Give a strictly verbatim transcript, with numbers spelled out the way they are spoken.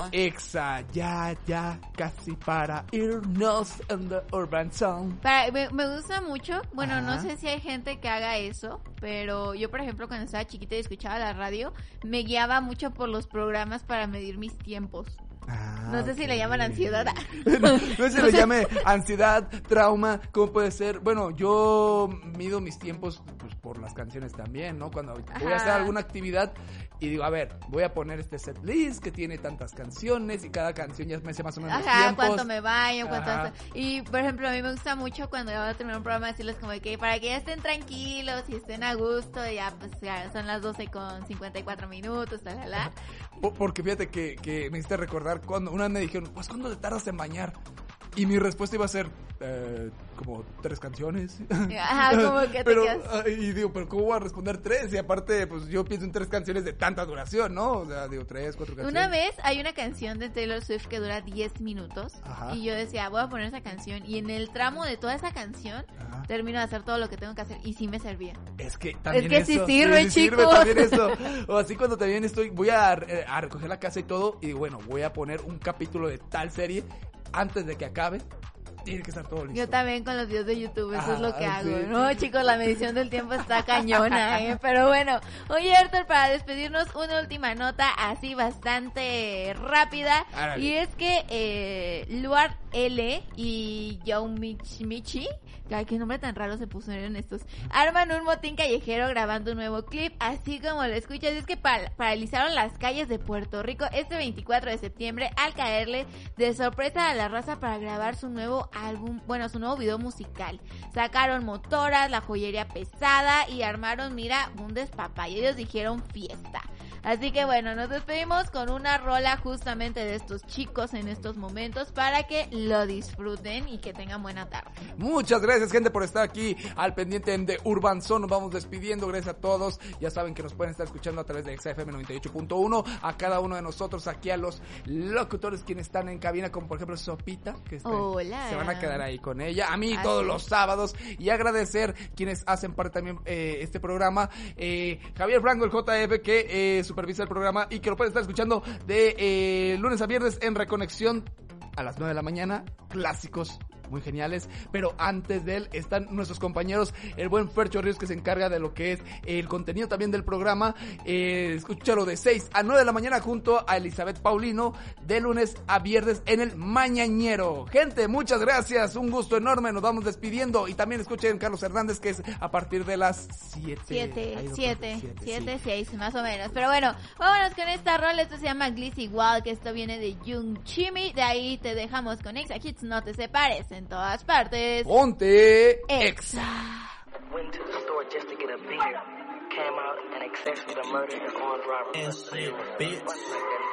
Exa, ya, ya, casi para irnos en the urban zone. Para, me, me gusta mucho, bueno, Ajá. no sé si hay gente que haga eso, pero yo, por ejemplo, cuando estaba chiquita y escuchaba la radio, me guiaba mucho por los programas para medir mis tiempos. Ah, No sé ok. si le llaman ansiedad. no, no sé si le llame ansiedad, trauma, ¿cómo puede ser? Bueno, yo mido mis tiempos pues, por las canciones también, ¿no? Cuando voy a hacer Ajá. alguna actividad y digo, a ver, voy a poner este set list que tiene tantas canciones y cada canción ya me sé más o menos los Ajá, tiempos. cuánto me baño, cuánto... Ajá. hasta- Y, por ejemplo, a mí me gusta mucho cuando ya voy a terminar un programa decirles como que para que ya estén tranquilos y estén a gusto, ya pues ya son las doce con cincuenta y cuatro minutos, tal, tal, tal. Po- Porque fíjate que, que me hiciste recordar cuando una vez me dijeron, pues ¿cuándo te tardas en bañar? Y mi respuesta iba a ser, eh, como tres canciones. Ajá, como que te pero, quedas... ah, y digo, pero ¿cómo voy a responder tres? Y aparte, pues yo pienso en tres canciones de tanta duración, ¿no? O sea, digo, tres, cuatro canciones. Una vez hay una canción de Taylor Swift que dura diez minutos. Ajá. Y yo decía, voy a poner esa canción. Y en el tramo de toda esa canción, Ajá. termino de hacer todo lo que tengo que hacer. Y sí me servía. Es que también Es que sí eso, sirve, sirve chicos. también eso. O así cuando también estoy, voy a, eh, a recoger la casa y todo, y digo, bueno, voy a poner un capítulo de tal serie antes de que acabe. Tiene que estar todo listo. Yo también con los videos de YouTube, eso es lo que Ah, hago. sí. No, chicos, la medición del tiempo está cañona, ¿eh? Pero bueno, oye, Arthur, para despedirnos, una última nota así bastante rápida. Árale. Y es que eh, Luar L y Joe Mich Michi, ay, qué nombre tan raro se pusieron estos, arman un motín callejero grabando un nuevo clip, así como lo escuchas. Es que pa- paralizaron las calles de Puerto Rico este veinticuatro de septiembre al caerle de sorpresa a la raza para grabar su nuevo álbum, bueno, su nuevo video musical. Sacaron motoras, la joyería pesada y armaron, mira, un despapalle. Ellos dijeron fiesta. Así que bueno, nos despedimos con una rola justamente de estos chicos en estos momentos para que lo disfruten y que tengan buena tarde. Muchas gracias, gente, por estar aquí al pendiente de Urban Zone. Nos vamos despidiendo. Gracias a todos. Ya saben que nos pueden estar escuchando a través de Exa F M noventa y ocho punto uno. A cada uno de nosotros, aquí a los locutores quienes están en cabina, como por ejemplo Sopita, que este, Hola. se van a quedar ahí con ella. A mí Así todos es. los sábados. Y agradecer quienes hacen parte también eh, este programa. Eh, Javier Franco, el J F, que eh, supervisa el programa y que lo pueden estar escuchando de eh, lunes a viernes en Reconexión a las nueve de la mañana. Clásicos muy geniales, pero antes de él están nuestros compañeros, el buen Fercho Ríos, que se encarga de lo que es el contenido también del programa. Eh, escúchalo de seis a nueve de la mañana junto a Elizabeth Paulino, de lunes a viernes en el Mañañero. Gente, muchas gracias, un gusto enorme, nos vamos despidiendo y también escuchen Carlos Hernández, que es a partir de las siete. Siete, Ahí lo siete, pongo, siete, sí. seis, más o menos. Pero bueno, vámonos con esta rola. Esto se llama Glizzy Wild, que esto viene de Young Chimmy. De ahí te dejamos con Exa Hits, no te separes en todas partes. Ponte Exa. Went to the store just to get a beer. Came out and accessory to murder and armed robbery. And shit, bitch.